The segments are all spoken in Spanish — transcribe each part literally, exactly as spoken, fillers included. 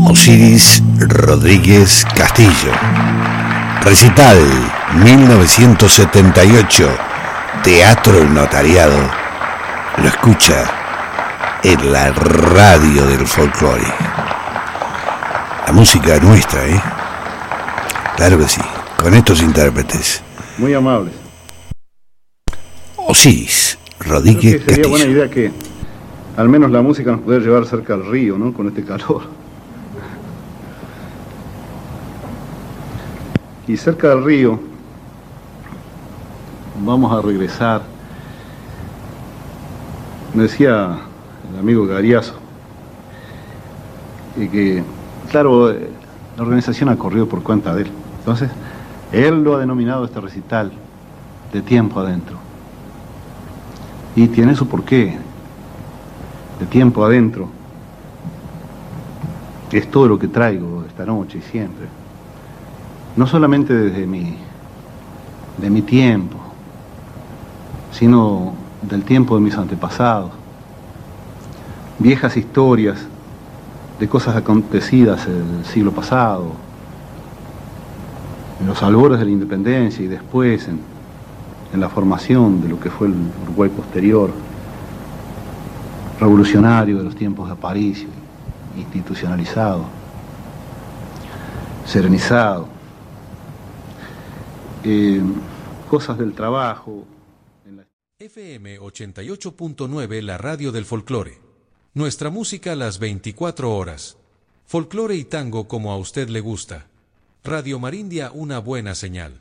Osiris Rodríguez Castillo. Recital mil novecientos setenta y ocho, Teatro El Notariado. Lo escucha en la radio del folclore. La música nuestra, ¿eh? Claro que sí, con estos intérpretes. Muy amables. Osiris Rodríguez Creo que sería Castillo. buena idea que al menos la música nos pudiera llevar cerca al río, ¿no? Con este calor. Y cerca del río vamos a regresar. Me decía el amigo Gariazo y que, claro, la organización ha corrido por cuenta de él. Entonces, él lo ha denominado este recital de tiempo adentro. Y tiene su porqué. De tiempo adentro. Es todo lo que traigo esta noche y siempre. No solamente desde mi, de mi tiempo, sino del tiempo de mis antepasados. Viejas historias de cosas acontecidas en el siglo pasado, en los albores de la independencia y después en, en la formación de lo que fue el Uruguay posterior, revolucionario de los tiempos de Aparicio, institucionalizado, serenizado. Eh, cosas del trabajo. En la... F M ochenta y ocho punto nueve, la radio del folclore. Nuestra música a las veinticuatro horas. Folclore y tango como a usted le gusta. Radio Marindia, una buena señal.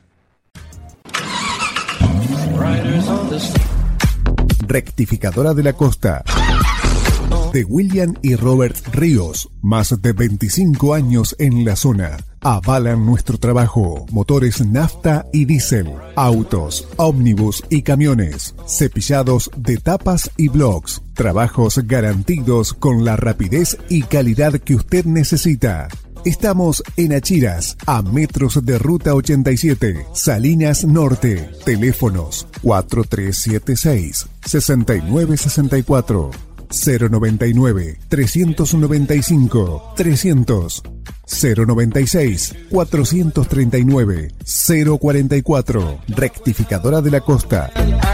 Rectificadora de la Costa. De William y Robert Ríos, más de veinticinco años en la zona. Avalan nuestro trabajo. Motores nafta y diésel, autos, ómnibus y camiones, cepillados de tapas y blocks. Trabajos garantidos con la rapidez y calidad que usted necesita. Estamos en Achiras, a metros de Ruta ochenta y siete, Salinas Norte. Teléfonos cuatro tres siete seis, seis nueve seis cuatro, cero noventa y nueve, trescientos noventa y cinco, trescientos, cero noventa y seis, cuatrocientos treinta y nueve, cero cuarenta y cuatro. Rectificadora de la Costa.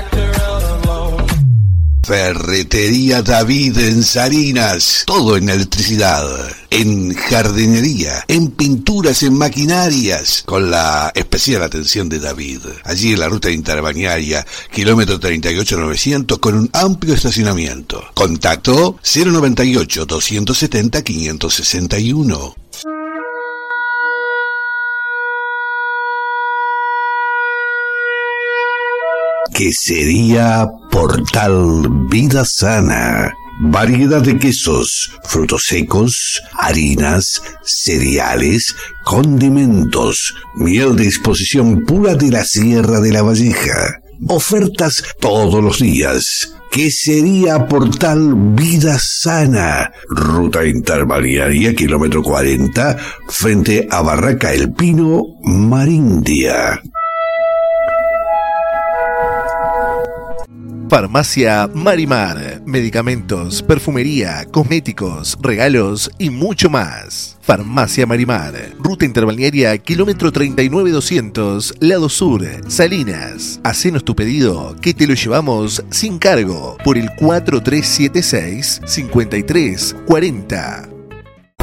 Ferretería David en Salinas, todo en electricidad, en jardinería, en pinturas, en maquinarias, con la especial atención de David. Allí en la ruta interbalnearia, kilómetro treinta y ocho novecientos, con un amplio estacionamiento. Contacto cero noventa y ocho, doscientos setenta, quinientos sesenta y uno. Quesería Portal Vida Sana. Variedad de quesos, frutos secos, harinas, cereales, condimentos, miel de disposición pura de la Sierra de la Valleja. Ofertas todos los días. Quesería Portal Vida Sana. Ruta interbalnearia, kilómetro cuarenta, frente a Barraca El Pino, Marindia. Farmacia Marimar. Medicamentos, perfumería, cosméticos, regalos y mucho más. Farmacia Marimar. Ruta interbalnearia, kilómetro treinta y nueve doscientos, lado sur, Salinas. Hacenos tu pedido que te lo llevamos sin cargo por el cuatro tres siete seis, cincuenta y tres cuarenta.